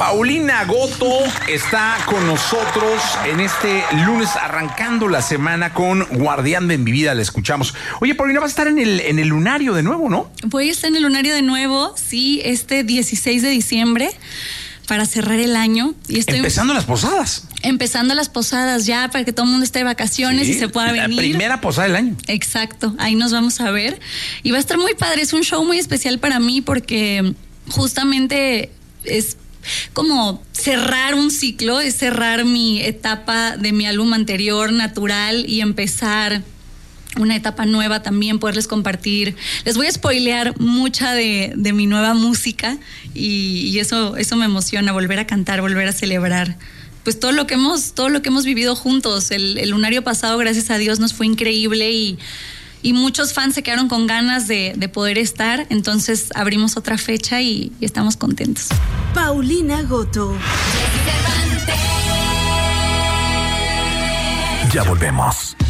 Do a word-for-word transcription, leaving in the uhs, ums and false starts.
Paulina Goto está con nosotros en este lunes, arrancando la semana con Guardián de mi vida. La escuchamos. Oye, Paulina, vas a estar en el, en el Lunario de nuevo, ¿no? Voy a estar en el Lunario de nuevo, sí, este dieciséis de diciembre, para cerrar el año. Y estoy empezando las posadas. Empezando las posadas ya, para que todo el mundo esté de vacaciones, sí, y se pueda venir. La primera posada del año. Exacto, ahí nos vamos a ver. Y va a estar muy padre, es un show muy especial para mí porque justamente es como cerrar un ciclo, es cerrar mi etapa de mi álbum anterior, Natural, y empezar una etapa nueva también, poderles compartir. Les voy a spoilear mucha de, de mi nueva música y, y eso, eso me emociona, volver a cantar, volver a celebrar pues todo lo que hemos, todo lo que hemos vivido juntos. El, el Lunario pasado, gracias a Dios, nos fue increíble y, y muchos fans se quedaron con ganas de, de poder estar. Entonces abrimos otra fecha y, y estamos contentos. Paulina Goto. Ya volvemos.